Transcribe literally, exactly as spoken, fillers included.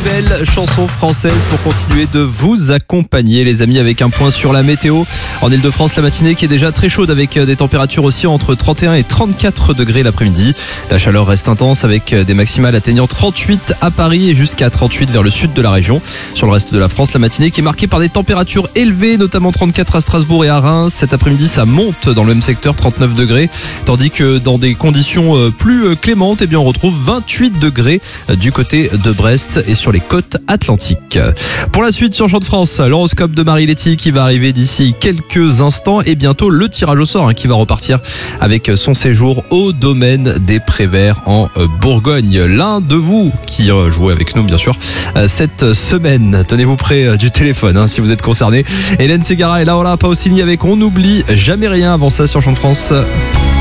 belles chansons françaises pour continuer de vous accompagner les amis, avec un point sur la météo. En Ile-de-France, la matinée qui est déjà très chaude avec des températures aussi entre trente et un et trente-quatre degrés l'après-midi. La chaleur reste intense avec des maximales atteignant trente-huit à Paris et jusqu'à trente-huit vers le sud de la région. Sur le reste de la France, la matinée qui est marquée par des températures élevées, notamment trente-quatre à Strasbourg et à Reims. Cet après-midi, ça monte dans le même secteur, trente-neuf degrés, tandis que dans des conditions plus clémentes, eh bien, on retrouve vingt-huit degrés du côté de Brest et sur les côtes atlantiques. Pour la suite sur Champ de France, l'horoscope de Marie-Letty qui va arriver d'ici quelques instants et bientôt le tirage au sort hein, qui va repartir avec son séjour au domaine des Préverts en Bourgogne. L'un de vous qui jouez avec nous bien sûr cette semaine, tenez-vous près du téléphone hein, si vous êtes concerné. Hélène Ségara et Laura Pausini avec On n'oublie jamais rien. Avant ça sur Champ de France.